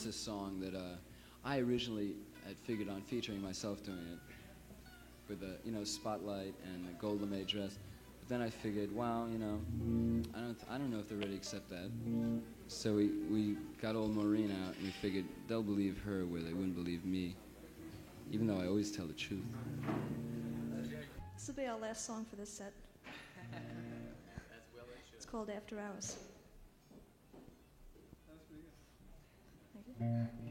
this song that I originally had figured on featuring myself doing it with a spotlight and a gold lame dress. But then I figured, wow, I don't know if they're ready to accept that. So we got old Maureen out and we figured they'll believe her where they wouldn't believe me, even though I always tell the truth. This will be our last song for this set. It's called After Hours. Thank you.